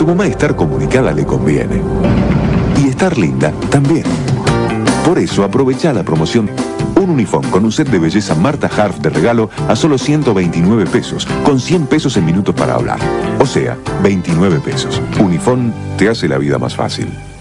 tu mamá estar comunicada le conviene. Y estar linda también. Por eso aprovecha la promoción un Unifón con un set de belleza Marta Harf de regalo a solo 129 pesos, con 100 pesos en minutos para hablar. O sea, 29 pesos. Unifón te hace la vida más fácil.